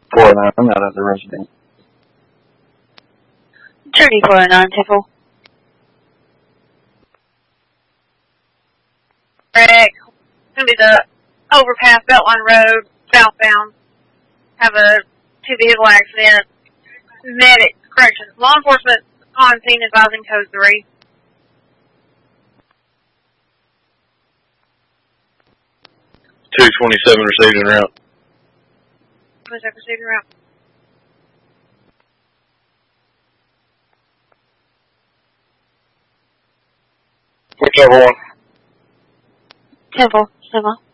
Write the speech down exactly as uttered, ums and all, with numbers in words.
four oh nine, I'm not at the resident. Trinity four oh nine, Tiffle. Correct. It's going to be the overpass Beltline Road, southbound. Have a two-vehicle accident. Medic, correction, law enforcement on scene advising code three. two twenty-seven received en route. Was that received en route? Whichever one. Temple, Simba.